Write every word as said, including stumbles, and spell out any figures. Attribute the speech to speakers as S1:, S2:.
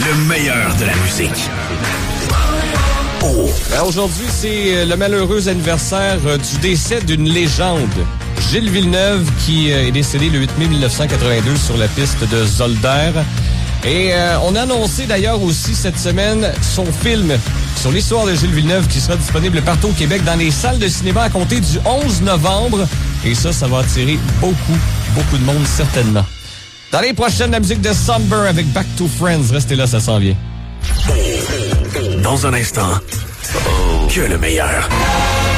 S1: Le meilleur de la musique. Oh.
S2: Ben aujourd'hui, c'est le malheureux anniversaire du décès d'une légende. Gilles Villeneuve, qui est décédé le huit mai mille neuf cent quatre-vingt-deux sur la piste de Zolder. Et euh, on a annoncé d'ailleurs aussi cette semaine son film sur l'histoire de Gilles Villeneuve qui sera disponible partout au Québec dans les salles de cinéma à compter du onze novembre. Et ça, ça va attirer beaucoup, beaucoup de monde certainement. Dans les prochaines, la musique de Sunburn avec Back to Friends. Restez là, ça s'en vient.
S1: Dans un instant, que le meilleur.